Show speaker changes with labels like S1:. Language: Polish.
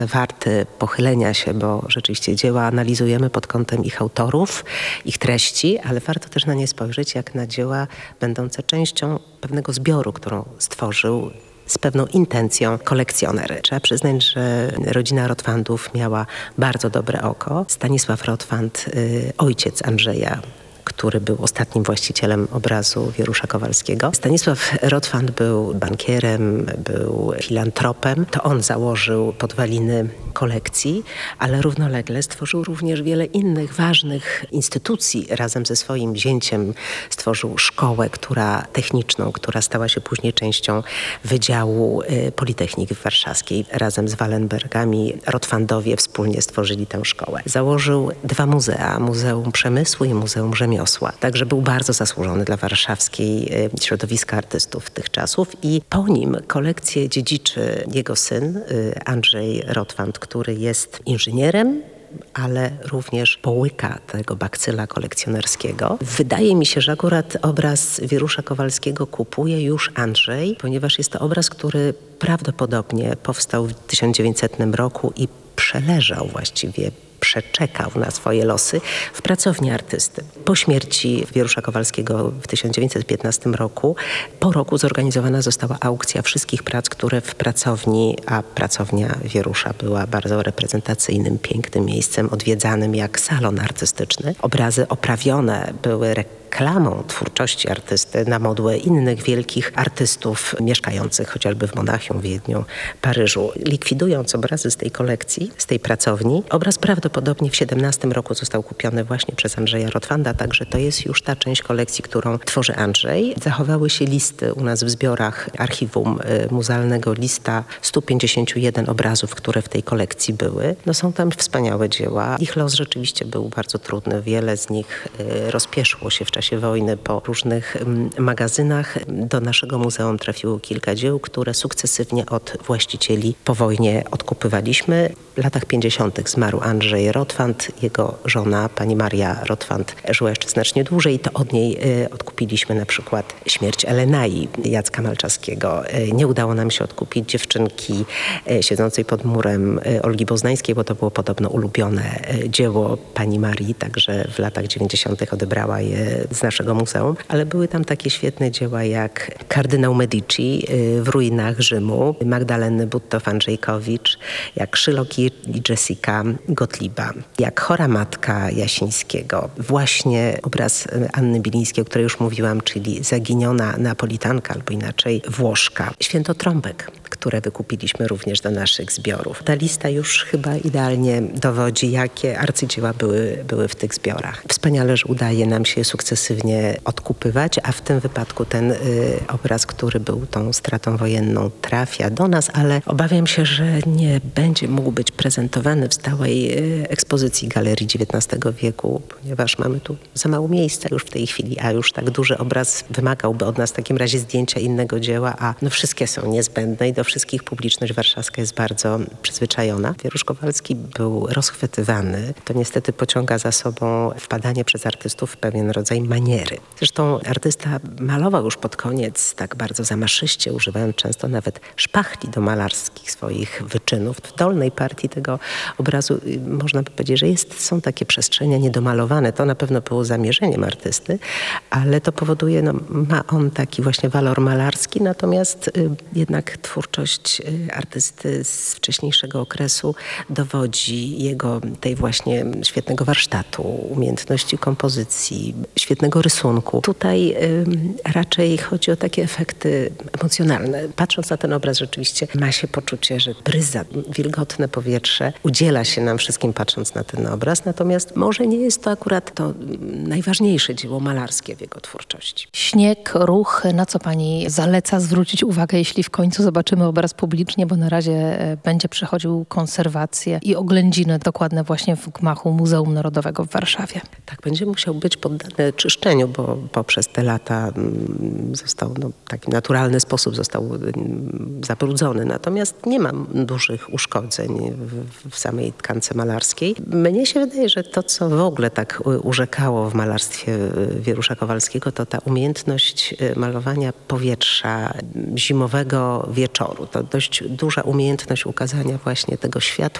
S1: warty pochylenia się, bo rzeczywiście dzieła analizujemy pod kątem ich autorów, ich treści, ale warto też na nie spojrzeć jak na dzieła będące częścią pewnego zbioru, którą stworzył z pewną intencją kolekcjoner. Trzeba przyznać, że rodzina Rotwandów miała bardzo dobre oko. Stanisław Rotwand, ojciec Andrzeja, który był ostatnim właścicielem obrazu Wierusza Kowalskiego. Stanisław Rotwand był bankierem, był filantropem. To on założył podwaliny kolekcji, ale równolegle stworzył również wiele innych ważnych instytucji. Razem ze swoim zięciem stworzył szkołę techniczną, która stała się później częścią Wydziału Politechniki Warszawskiej. Razem z Wallenbergami Rotwandowie wspólnie stworzyli tę szkołę. Założył 2 muzea, Muzeum Przemysłu i Muzeum Rzemiosła. Także był bardzo zasłużony dla warszawskiej środowiska artystów tych czasów i po nim kolekcję dziedziczy jego syn Andrzej Rotwand, który jest inżynierem, ale również połyka tego bakcyla kolekcjonerskiego. Wydaje mi się, że akurat obraz Wierusza Kowalskiego kupuje już Andrzej, ponieważ jest to obraz, który prawdopodobnie powstał w 1900 roku i przeleżał właściwie, przeczekał na swoje losy w pracowni artysty. Po śmierci Wierusza Kowalskiego w 1915 roku, po roku zorganizowana została aukcja wszystkich prac, które w pracowni, a pracownia Wierusza była bardzo reprezentacyjnym, pięknym miejscem, odwiedzanym jak salon artystyczny. Obrazy oprawione były reklamą twórczości artysty na modłę innych wielkich artystów mieszkających chociażby w Monachium, Wiedniu, Paryżu. Likwidując obrazy z tej kolekcji, z tej pracowni, obraz prawdopodobnie w 17 roku został kupiony właśnie przez Andrzeja Rotwanda, także to jest już ta część kolekcji, którą tworzy Andrzej. Zachowały się listy u nas w zbiorach archiwum muzealnego, lista 151 obrazów, które w tej kolekcji były. No są tam wspaniałe dzieła. Ich los rzeczywiście był bardzo trudny. Wiele z nich rozpieszło się w czasie wojny po różnych magazynach. Do naszego muzeum trafiło kilka dzieł, które sukcesywnie od właścicieli po wojnie odkupywaliśmy. W latach 50. zmarł Andrzej Rotwand, jego żona, pani Maria Rotwand, żyła jeszcze znacznie dłużej. To od niej odkupiliśmy na przykład Śmierć Elenai Jacka Malczaskiego. Nie udało nam się odkupić Dziewczynki siedzącej pod murem Olgi Boznańskiej, bo to było podobno ulubione dzieło pani Marii, także w latach 90. odebrała je z naszego muzeum. Ale były tam takie świetne dzieła jak Kardynał Medici w ruinach Rzymu, Magdaleny Buttow-Andrzejkowicz, jak Szylok i Jessica Gottlieba, jak Chora Matka Jasińskiego. Właśnie obraz Anny Bilińskiej, o której już mówiłam, czyli Zaginiona Neapolitanka, albo inaczej Włoszka. Święto Trąbek, które wykupiliśmy również do naszych zbiorów. Ta lista już chyba idealnie dowodzi, jakie arcydzieła były w tych zbiorach. Wspaniale, że udaje nam się sukcesywnie odkupywać, a w tym wypadku ten obraz, który był tą stratą wojenną, trafia do nas, ale obawiam się, że nie będzie mógł być prezentowany w stałej ekspozycji Galerii XIX wieku, ponieważ mamy tu za mało miejsca już w tej chwili, a już tak duży obraz wymagałby od nas w takim razie zdjęcia innego dzieła, a no wszystkie są niezbędne i do wszystkich publiczność warszawska jest bardzo przyzwyczajona. Wierusz Kowalski był rozchwytywany. To niestety pociąga za sobą wpadanie przez artystów w pewien rodzaj maniery. Zresztą artysta malował już pod koniec tak bardzo zamaszyście, używając często nawet szpachli do malarskich swoich wyczynów. W dolnej partii tego obrazu można by powiedzieć, że są takie przestrzenie niedomalowane. To na pewno było zamierzeniem artysty, ale to powoduje, ma on taki właśnie walor malarski, natomiast jednak twórczość artysty z wcześniejszego okresu dowodzi jego tej właśnie świetnego warsztatu, umiejętności kompozycji, świetnego rysunku. Tutaj raczej chodzi o takie efekty emocjonalne. Patrząc na ten obraz rzeczywiście ma się poczucie, że bryza, wilgotne powietrze udziela się nam wszystkim patrząc na ten obraz, natomiast może nie jest to akurat to najważniejsze dzieło malarskie w jego twórczości.
S2: Śnieg, ruch, na co pani zaleca zwrócić uwagę, jeśli w końcu zobaczymy obraz publicznie, bo na razie będzie przechodził konserwację i oględziny dokładne właśnie w gmachu Muzeum Narodowego w Warszawie.
S1: Tak, będzie musiał być poddany czyszczeniu, bo poprzez te lata został w taki naturalny sposób został zabrudzony. Natomiast nie ma dużych uszkodzeń w samej tkance malarskiej. Mnie się wydaje, że to, co w ogóle tak urzekało w malarstwie Wierusza Kowalskiego, to ta umiejętność malowania powietrza zimowego wieczoru. To dość duża umiejętność ukazania właśnie tego światła